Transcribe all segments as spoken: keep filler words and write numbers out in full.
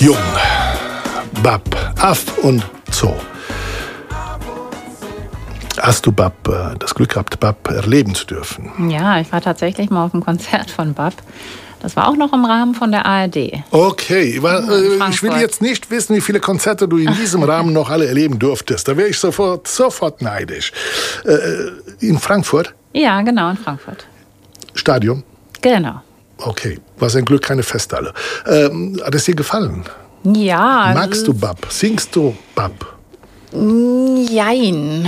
Jung, Bab, Aff und Zoo. Hast du Bab äh, das Glück gehabt, Bab erleben zu dürfen? Ja, ich war tatsächlich mal auf einem Konzert von Bab. Das war auch noch im Rahmen von der A R D. Okay, weil, äh, ich will jetzt nicht wissen, wie viele Konzerte du in diesem Rahmen noch alle erleben durftest. Da wäre ich sofort, sofort neidisch. Äh, in Frankfurt? Ja, genau, in Frankfurt. Stadion? Genau. Okay, war sein Glück keine Festhalle. Ähm, hat es dir gefallen? Ja. Magst du Bab? Singst du Bab? Jein.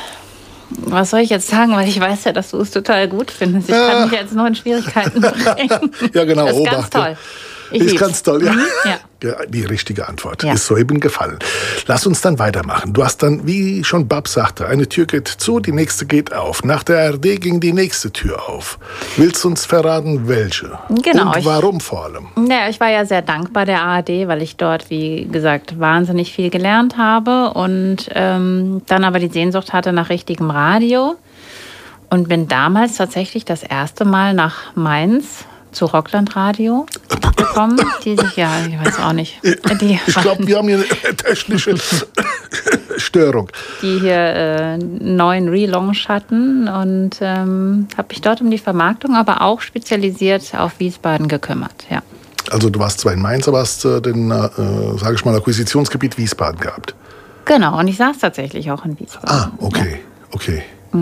Was soll ich jetzt sagen, weil ich weiß ja, dass du es total gut findest. Ich Ja. kann mich jetzt noch in Schwierigkeiten bringen. Ja, genau. Das ist Obacht, ganz toll. Ja. Ich ist lieb's. ganz toll, ja. Mhm, ja. Ja, die richtige Antwort Ja. ist soeben gefallen. Lass uns dann weitermachen. Du hast dann, wie schon Bab sagte, eine Tür geht zu, die nächste geht auf. Nach der A R D ging die nächste Tür auf. Willst du uns verraten, welche? Genau, Und ich- warum vor allem? Ja, ich war ja sehr dankbar der A R D, weil ich dort, wie gesagt, wahnsinnig viel gelernt habe und ähm, dann aber die Sehnsucht hatte nach richtigem Radio und bin damals tatsächlich das erste Mal nach Mainz zu Rockland Radio gekommen, die sich, ja, ich weiß auch nicht, die, Ich glaube, wir haben hier eine technische Störung. die hier äh, einen neuen Relaunch hatten und ähm, habe mich dort um die Vermarktung, aber auch spezialisiert auf Wiesbaden gekümmert, ja. Also du warst zwar in Mainz, aber hast äh, den, äh, sage ich mal, Akquisitionsgebiet Wiesbaden gehabt. Genau, und ich saß tatsächlich auch in Wiesbaden. Ah, okay, okay.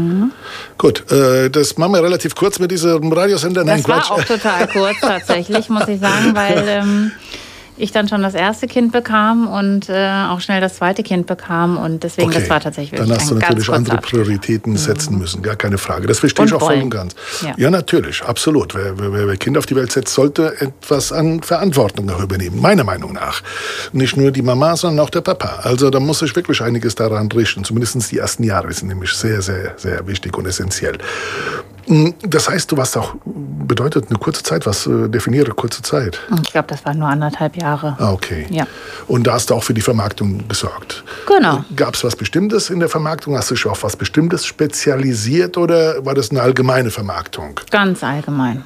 Gut, äh, das machen wir relativ kurz mit diesem Radiosender. Nein, Das war Quatsch. auch total kurz tatsächlich, muss ich sagen, weil ähm, ich dann schon das erste Kind bekam und äh, auch schnell das zweite Kind bekam und deswegen, Okay, das war tatsächlich dann wirklich hast du ein natürlich ganz andere kurzer Abschnitt. Prioritäten setzen müssen, gar keine Frage. Das verstehe ich Und auch voll wollen. und ganz. Ja. Ja, natürlich, absolut. Wer, wer, wer Kind auf die Welt setzt, sollte etwas an Verantwortung auch übernehmen, meiner Meinung nach. Nicht nur die Mama, sondern auch der Papa. Also da muss sich wirklich einiges daran richten. Zumindest die ersten Jahre sind nämlich sehr, sehr, sehr wichtig und essentiell. Das heißt, du warst auch, bedeutet eine kurze Zeit, was äh, definiere kurze Zeit? Ich glaube, das waren nur anderthalb Jahre. Ah, okay. Ja. Und da hast du auch für die Vermarktung gesorgt. Genau. Gab es was Bestimmtes in der Vermarktung? Hast du dich auf was Bestimmtes spezialisiert oder war das eine allgemeine Vermarktung? Ganz allgemein.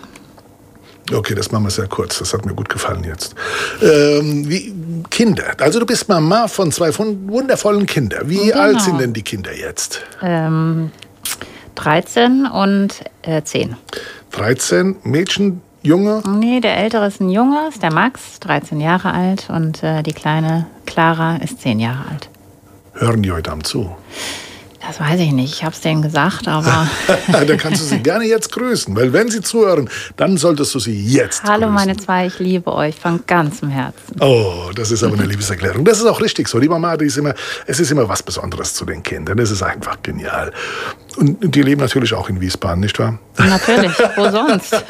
Okay, das machen wir sehr kurz. Das hat mir gut gefallen jetzt. Ähm, wie, Kinder. Also du bist Mama von zwei wundervollen Kindern. Wie Genau. alt sind denn die Kinder jetzt? Ähm, dreizehn und äh, zehn. dreizehn Mädchen, Junge? Nee, der ältere ist ein Junge, ist der Max, dreizehn Jahre alt und äh, die kleine Clara ist zehn Jahre alt. Hören die heute Abend zu? Das weiß ich nicht, ich habe es denen gesagt, aber Da kannst du sie gerne jetzt grüßen, weil wenn sie zuhören, dann solltest du sie jetzt hallo grüßen. meine zwei, ich liebe euch von ganzem Herzen. Oh, das ist aber eine Liebeserklärung. Das ist auch richtig so. Die Mama, die ist immer, es ist immer was Besonderes zu den Kindern. Das ist einfach genial. Und die leben natürlich auch in Wiesbaden, nicht wahr? Natürlich, wo sonst?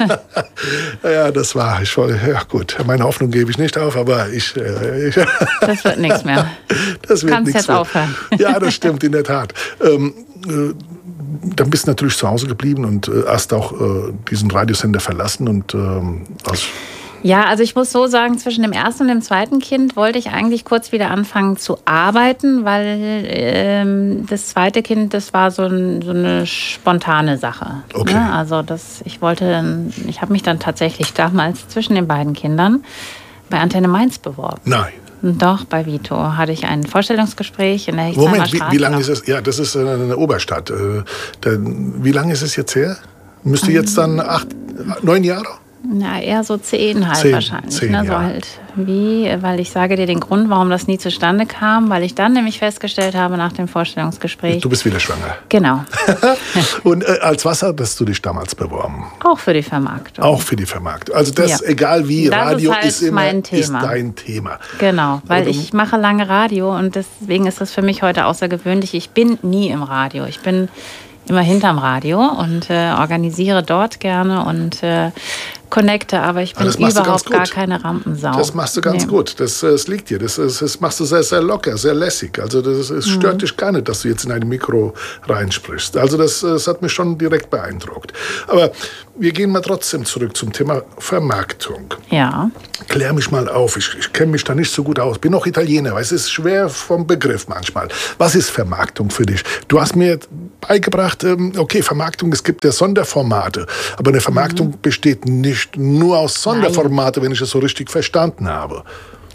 Ja, das war ich voll. Ja, gut. Meine Hoffnung gebe ich nicht auf, aber ich. Äh, ich Das wird nichts mehr. das wird Kannst nichts jetzt mehr. aufhören. Ja, das stimmt in der Tat. Ähm, äh, dann bist du natürlich zu Hause geblieben und äh, hast auch äh, diesen Radiosender verlassen und ähm, aus. Ja, also ich muss so sagen, zwischen dem ersten und dem zweiten Kind wollte ich eigentlich kurz wieder anfangen zu arbeiten, weil ähm, das zweite Kind, das war so, ein, so eine spontane Sache. Okay. Ne? Also das, ich wollte, ich habe mich dann tatsächlich damals zwischen den beiden Kindern bei Antenne Mainz beworben. Nein. Doch, bei Vito hatte ich ein Vorstellungsgespräch in der Hexheimer Moment, wie, Straße. wie lange ist es? Ja, das ist äh, eine Oberstadt. Äh, dann, wie lange ist es jetzt her? Müsste jetzt dann acht, neun Jahre? Na, eher so zehn halt Zehn, wahrscheinlich. zehn, ne? So ja. halt wie, weil ich sage dir den Grund, warum das nie zustande kam, weil ich dann nämlich festgestellt habe nach dem Vorstellungsgespräch. Du bist wieder schwanger. Genau, Und äh, als was hattest du dich damals beworben? auch für die Vermarktung. Auch für die Vermarktung. Also das, Ja. egal wie, Das ist Radio halt ist immer mein Thema. ist dein Thema. Genau, weil Aber du- ich mache lange Radio und deswegen ist das für mich heute außergewöhnlich. Ich bin nie im Radio. Ich bin immer hinterm Radio und äh, organisiere dort gerne und äh, connecte, aber ich Ah, bin das machst du ganz überhaupt gar gut. keine Rampensau. Das machst du ganz Nee. gut. Das, das liegt dir. Das, das, das machst du sehr, sehr locker, sehr lässig. Also das, es stört Mhm. dich gar nicht, dass du jetzt in ein Mikro reinsprichst. Also das, das hat mich schon direkt beeindruckt. Aber wir gehen mal trotzdem zurück zum Thema Vermarktung. Ja. Klär mich mal auf. Ich, ich kenne mich da nicht so gut aus. Bin auch Italiener, weil es ist schwer vom Begriff manchmal. Was ist Vermarktung für dich? Du hast mir beigebracht, ähm, okay, Vermarktung, es gibt ja Sonderformate. Aber eine Vermarktung Mhm. besteht nicht nur aus Sonderformate, wenn ich es so richtig verstanden habe.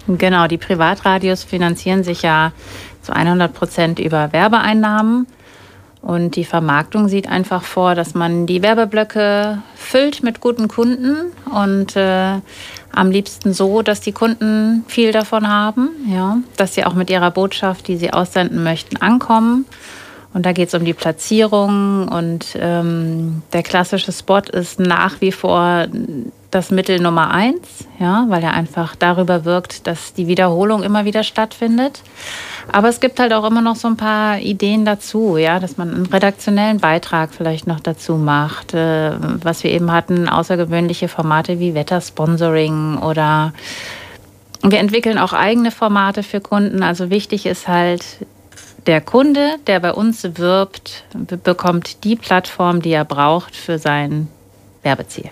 Genau, die Privatradios finanzieren sich ja zu hundert Prozent über Werbeeinnahmen. Und die Vermarktung sieht einfach vor, dass man die Werbeblöcke füllt mit guten Kunden und äh, am liebsten so, dass die Kunden viel davon haben, ja, dass sie auch mit ihrer Botschaft, die sie aussenden möchten, ankommen. Und da geht es um die Platzierung und ähm, der klassische Spot ist nach wie vor das Mittel Nummer eins, ja, weil er einfach darüber wirkt, dass die Wiederholung immer wieder stattfindet. Aber es gibt halt auch immer noch so ein paar Ideen dazu, ja, dass man einen redaktionellen Beitrag vielleicht noch dazu macht. Äh, was wir eben hatten, außergewöhnliche Formate wie Wettersponsoring oder wir entwickeln auch eigene Formate für Kunden. Also wichtig ist halt, der Kunde, der bei uns wirbt, bekommt die Plattform, die er braucht für sein Werbeziel.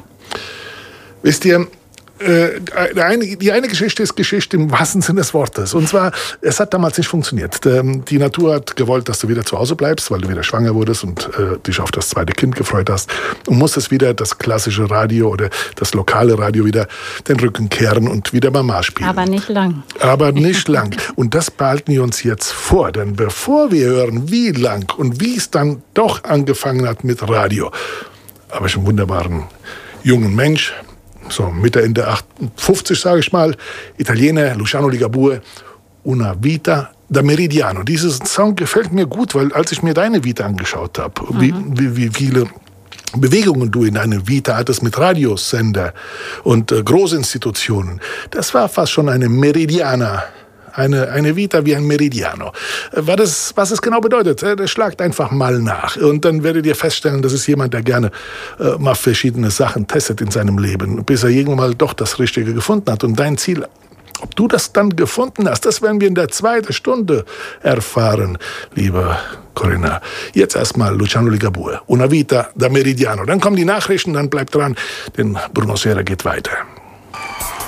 Wisst ihr, äh, die eine Geschichte ist Geschichte im wahrsten Sinne des Wortes. Und zwar, es hat damals nicht funktioniert. Die Natur hat gewollt, dass du wieder zu Hause bleibst, weil du wieder schwanger wurdest und äh, dich auf das zweite Kind gefreut hast. Und musstest wieder das klassische Radio oder das lokale Radio wieder den Rücken kehren und wieder Mama spielen. Aber nicht lang. Aber nicht lang. Und das behalten wir uns jetzt vor. Denn bevor wir hören, wie lang und wie es dann doch angefangen hat mit Radio, habe ich einen wunderbaren jungen Mensch, so Mitte, Ende achtundfünfzig, sage ich mal, Italiener, Luciano Ligabue, Una Vita da Meridiano. Dieses Song gefällt mir gut, weil als ich mir deine Vita angeschaut habe, mhm. wie, wie, wie viele Bewegungen du in deiner Vita hattest mit Radiosender und äh, Großinstitutionen, das war fast schon eine Meridiana. Eine, eine Vita wie ein Meridiano. Was das, was es genau bedeutet, das schlagt einfach mal nach. Und dann werdet ihr feststellen, das ist jemand, der gerne äh, mal verschiedene Sachen testet in seinem Leben, bis er irgendwann mal doch das Richtige gefunden hat. Und dein Ziel, ob du das dann gefunden hast, das werden wir in der zweiten Stunde erfahren, liebe Corinna. Jetzt erstmal Luciano Ligabue, Una Vita da Meridiano. Dann kommen die Nachrichten, dann bleibt dran, denn Bruno Serra geht weiter.